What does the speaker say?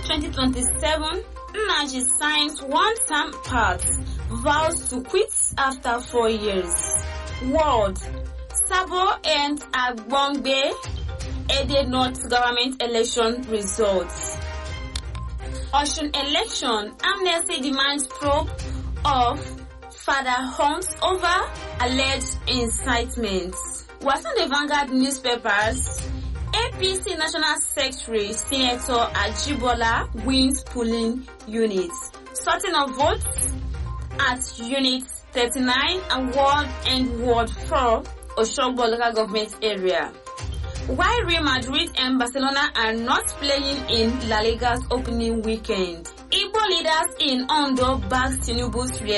2027, Nnaji signs one-term pact, vows to quit after 4 years. World: Sabo and Agbongbe, Ede North government election results. Osun election, Amnesty demands probe of Father Hunt over alleged incitement. Wasunde Vanguard newspapers. APC National Secretary Senator Ajibola wins polling units. Sorting of votes at Unit 39 and Ward 4, Osogbo local government area. While Real Madrid and Barcelona are not playing in La Liga's opening weekend, Igbo leaders in Ondo back Tinubu's